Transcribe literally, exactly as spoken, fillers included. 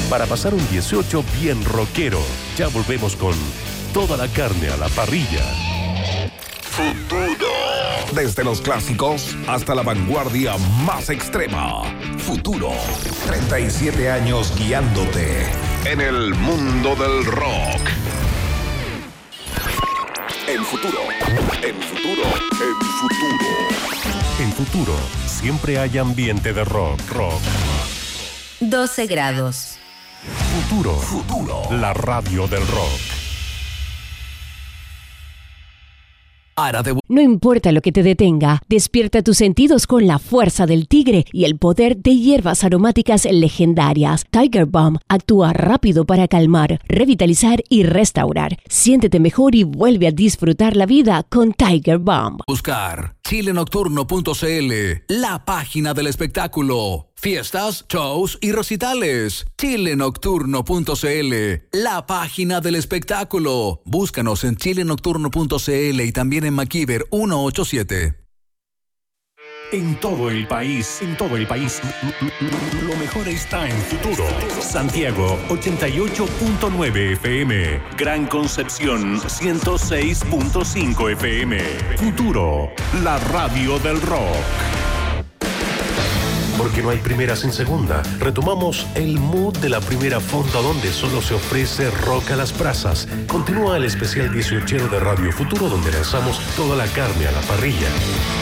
para pasar un dieciocho bien rockero. Ya volvemos con toda la carne a la parrilla. Futuro. Desde los clásicos hasta la vanguardia más extrema. Futuro. treinta y siete años guiándote en el mundo del rock. El futuro. El futuro. El futuro. En Futuro siempre hay ambiente de rock. Rock. doce grados. Futuro. Futuro. La radio del rock. No importa lo que te detenga, despierta tus sentidos con la fuerza del tigre y el poder de hierbas aromáticas legendarias. Tiger Balm actúa rápido para calmar, revitalizar y restaurar. Siéntete mejor y vuelve a disfrutar la vida con Tiger Balm. Buscar chile nocturno punto c l, la página del espectáculo. Fiestas, shows y recitales. chile nocturno punto c l, la página del espectáculo. Búscanos en chile nocturno punto c l y también en McKeever ciento ochenta y siete. En todo el país, en todo el país, lo mejor está en Futuro. Santiago, ochenta y ocho punto nueve F M. Gran Concepción, ciento seis punto cinco F M. Futuro, la radio del rock. Porque no hay primera sin segunda. Retomamos el mood de la primera fonda donde solo se ofrece rock a las brasas. Continúa el especial dieciochero de Radio Futuro donde lanzamos toda la carne a la parrilla.